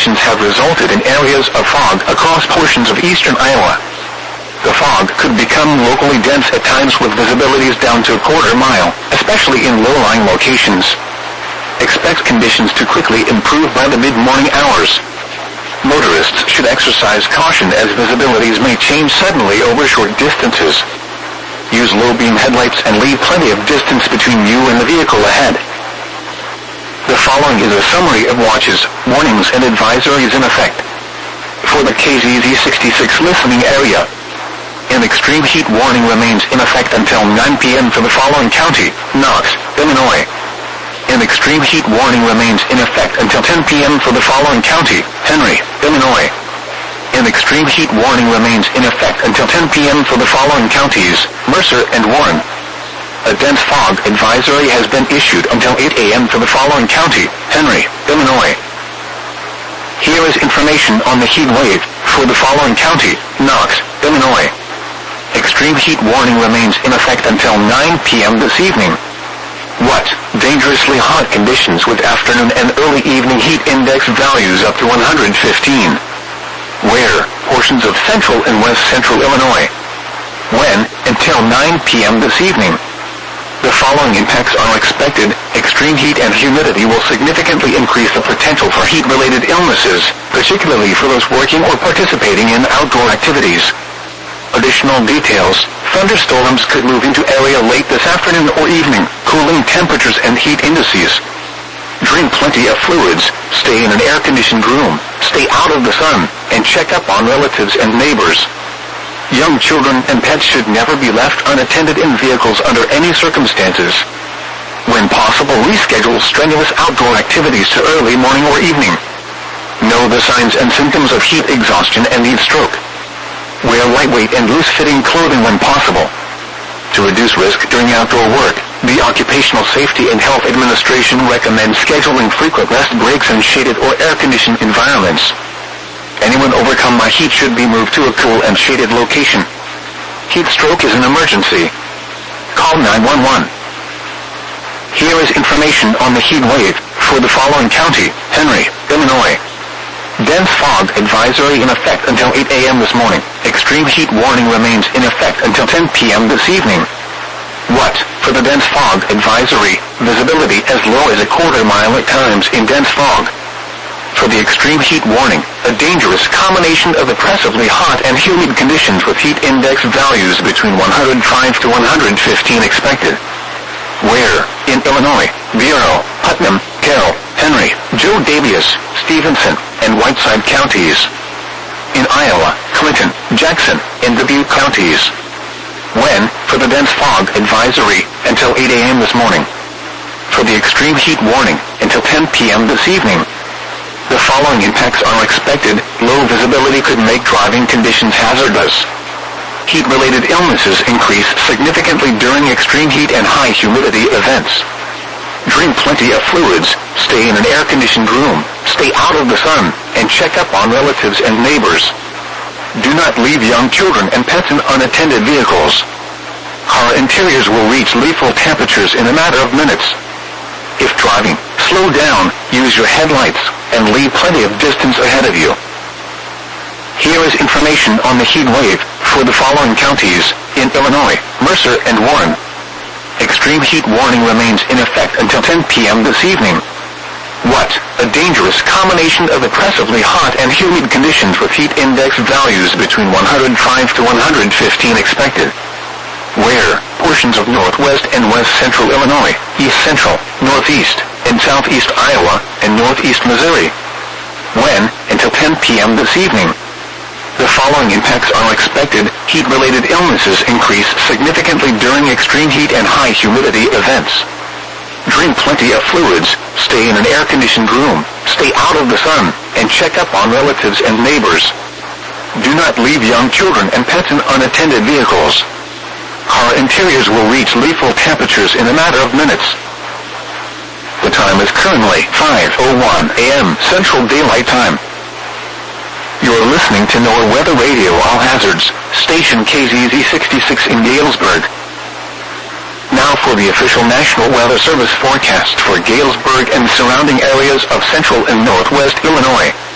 conditions have resulted in areas of fog across portions of eastern Iowa. The fog could become locally dense at times with visibilities down to a quarter mile, especially in low-lying locations. Expect conditions to quickly improve by the mid-morning hours. Motorists should exercise caution as visibilities may change suddenly over short distances. Use low-beam headlights and leave plenty of distance between you and the vehicle ahead. The following is a summary of watches, warnings, and advisories in effect. For the KZZ66 listening area, an extreme heat warning remains in effect until 9 p.m. for the following county: Knox, Illinois. An extreme heat warning remains in effect until 10 p.m. for the following county: Henry, Illinois. An extreme heat warning remains in effect until 10 p.m. for the following counties: Mercer and Warren. A dense fog advisory has been issued until 8 a.m. for the following county: Henry, Illinois. Here is information on the heat wave for the following county: Knox, Illinois. Extreme heat warning remains in effect until 9 p.m. this evening. What? Dangerously hot conditions with afternoon and early evening heat index values up to 115. Where? Portions of central and west central Illinois. When? Until 9 p.m. this evening. The following impacts are expected. Extreme heat and humidity will significantly increase the potential for heat-related illnesses, particularly for those working or participating in outdoor activities. Additional details: thunderstorms could move into area late this afternoon or evening. Cooling temperatures and heat indices. Drink plenty of fluids, stay in an air-conditioned room, stay out of the sun, and check up on relatives and neighbors. Young children and pets should never be left unattended in vehicles under any circumstances. When possible, reschedule strenuous outdoor activities to early morning or evening. Know the signs and symptoms of heat exhaustion and heat stroke. Wear lightweight and loose-fitting clothing when possible. To reduce risk during outdoor work, the Occupational Safety and Health Administration recommends scheduling frequent rest breaks in shaded or air-conditioned environments. Anyone overcome by heat should be moved to a cool and shaded location. Heat stroke is an emergency. Call 911. Here is information on the heat wave for the following county: Henry, Illinois. Dense fog advisory in effect until 8 a.m. this morning. Extreme heat warning remains in effect until 10 p.m. this evening. What? For the dense fog advisory, visibility as low as a quarter mile at times in dense fog. For the extreme heat warning, a dangerous combination of oppressively hot and humid conditions with heat index values between 105 to 115 expected. Where? In Illinois, Bureau, Putnam, Carroll, Henry, Joe Daviess, Stevenson, and Whiteside counties. In Iowa, Clinton, Jackson, and Dubuque counties. When? For the dense fog advisory, until 8 a.m. this morning. For the extreme heat warning, until 10 p.m. this evening. The following impacts are expected. Low visibility could make driving conditions hazardous. Heat-related illnesses increase significantly during extreme heat and high humidity events. Drink plenty of fluids, stay in an air-conditioned room, stay out of the sun, and check up on relatives and neighbors. Do not leave young children and pets in unattended vehicles. Car interiors will reach lethal temperatures in a matter of minutes. If driving, slow down, use your headlights, and leave plenty of distance ahead of you. Here is information on the heat wave for the following counties: in Illinois, Mercer and Warren. Extreme heat warning remains in effect until 10 p.m. this evening. What? A dangerous combination of oppressively hot and humid conditions with heat index values between 105 to 115 expected. Where? Portions of northwest and west central Illinois, east central, northeast, and southeast Iowa, and northeast Missouri. When? Until 10 p.m. this evening. The following impacts are expected. Heat-related illnesses increase significantly during extreme heat and high humidity events. Drink plenty of fluids, stay in an air-conditioned room, stay out of the sun, and check up on relatives and neighbors. Do not leave young children and pets in unattended vehicles. Car interiors will reach lethal temperatures in a matter of minutes. The time is currently 5:01 a.m. Central Daylight Time. You're listening to NOAA Weather Radio All Hazards, station KZZ66 in Galesburg. Now for the official National Weather Service forecast for Galesburg and surrounding areas of central and northwest Illinois.